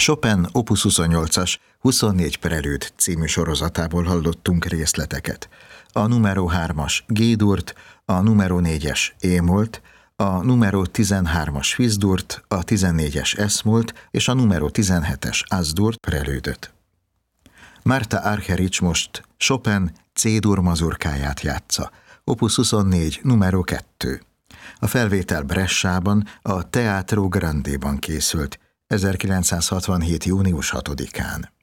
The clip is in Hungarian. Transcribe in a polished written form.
Chopin Opus 28-as 24 prelűd című sorozatából hallottunk részleteket. A numero 3-as G-durt, a numero 4-es E-molt, a numero 13-as Fis-durt, a 14-es S-molt és a numero 17-es Az-durt prelűdöt. Marta Argerich most Chopin C-dur mazurkáját játsza, Opus 24, numero 2. A felvétel Bressában, a Teatro Grandéban készült, 1967. június 6-án.